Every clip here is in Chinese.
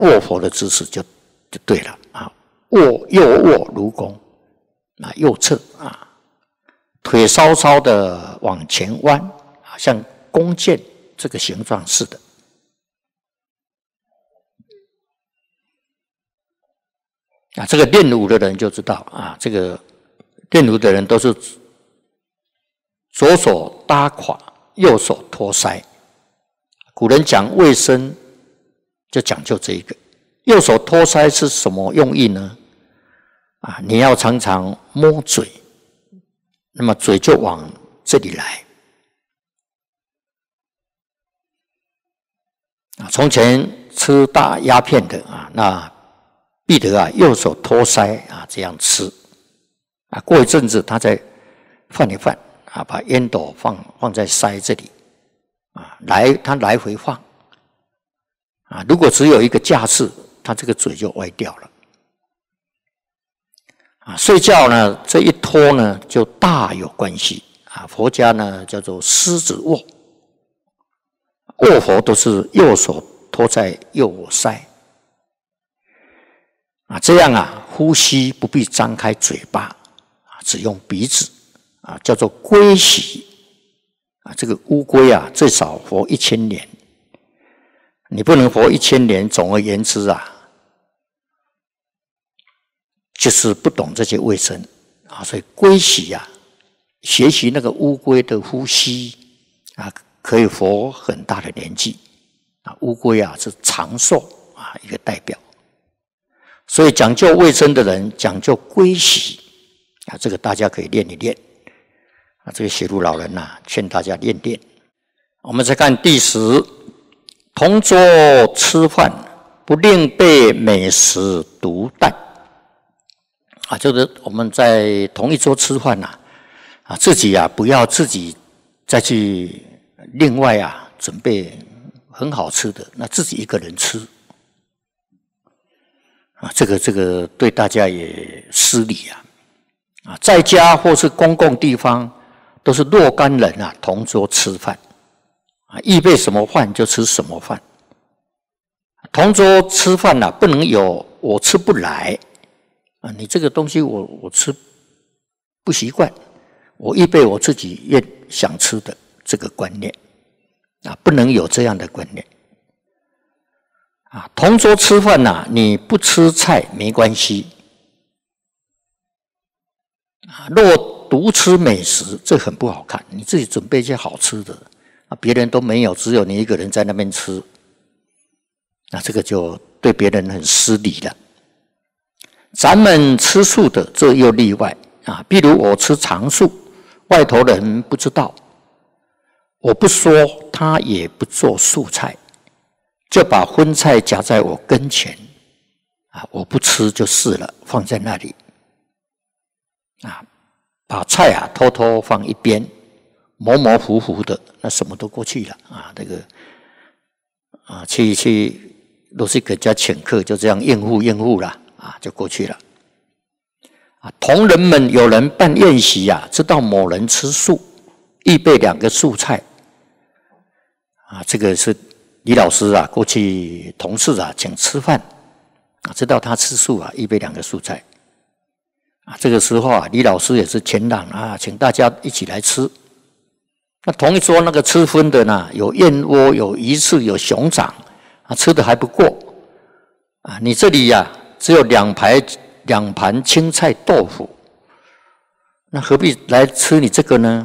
卧佛的姿势就对了啊，右卧如弓啊，右侧啊，腿稍稍的往前弯啊，像弓箭这个形状似的。啊，这个练武的人就知道啊，这个练武的人都是左手搭胯，右手托腮。古人讲卫生，就讲究这一个。右手托腮是什么用意呢？啊，你要常常摸嘴，那么嘴就往这里来。啊，从前吃大鸦片的啊，那必得啊，右手托腮啊，这样吃啊。过一阵子，他再放一放啊，把烟斗放在腮这里啊，他来回放啊。如果只有一个架势，他这个嘴就歪掉了啊。睡觉呢，这一托呢，就大有关系啊。佛家呢叫做狮子卧，卧佛都是右手托在右腮。啊，这样啊，呼吸不必张开嘴巴，啊，只用鼻子，啊，叫做龟息。啊，这个乌龟啊，最少活1000年，你不能活1000年。总而言之啊，就是不懂这些卫生啊，所以龟息啊，学习那个乌龟的呼吸啊，可以活很大的年纪啊。乌龟啊是长寿啊一个代表。所以讲究卫生的人讲究龟息啊，这个大家可以练一练啊。这个写入老人呐，劝大家练练。我们再看第10，同桌吃饭，不另备美食独啖啊，就是我们在同一桌吃饭呐，啊，自己啊不要自己再去另外啊准备很好吃的，那自己一个人吃。啊，这个对大家也失礼啊！啊，在家或是公共地方，都是若干人啊同桌吃饭，啊，预备什么饭就吃什么饭。同桌吃饭啊，不能有我吃不来啊，你这个东西我吃不习惯，我预备我自己想吃的这个观念啊，不能有这样的观念。啊，同桌吃饭呐，你不吃菜没关系。啊，若独吃美食，这很不好看。你自己准备一些好吃的，啊，别人都没有，只有你一个人在那边吃，那这个就对别人很失礼了。咱们吃素的，这又例外啊。比如我吃常素，外头人不知道，我不说，他也不做素菜。就把荤菜夹在我跟前，啊，我不吃就是了，放在那里，啊，把菜啊偷偷放一边，模模糊糊的，那什么都过去了啊。这个啊，去都是给人家请客，就这样应付了啊，就过去了。啊，同仁们有人办宴席啊，知道某人吃素，预备2个素菜，啊，这个是。李老师啊，过去同事啊请吃饭啊，知道他吃素啊，预备2个素菜啊。这个时候啊，李老师也是谦让啊，请大家一起来吃。那同一桌那个吃荤的呢，有燕窝，有鱼翅，有熊掌啊，吃的还不过啊。你这里呀，只有2盘青菜豆腐，那何必来吃你这个呢？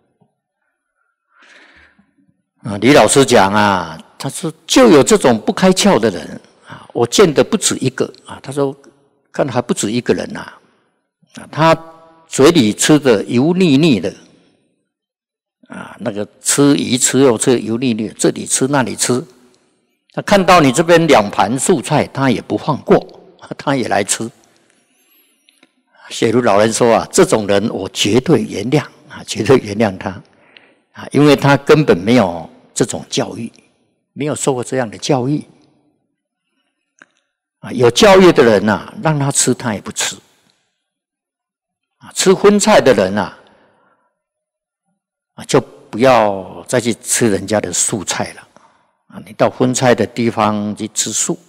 啊，李老师讲啊。他说：“就有这种不开窍的人啊，我见的不止一个啊。”他说：“看还不止一个人呐，啊，他嘴里吃的油腻腻的，啊，那个吃鱼吃肉吃油腻腻，这里吃那里吃。他看到你这边2盘素菜，他也不放过，他也来吃。”写如老人说啊，这种人我绝对原谅啊，绝对原谅他啊，因为他根本没有这种教育。没有受过这样的教育啊，有教育的人呐，让他吃他也不吃啊。吃荤菜的人呐，啊，就不要再去吃人家的素菜了啊。你到荤菜的地方去吃素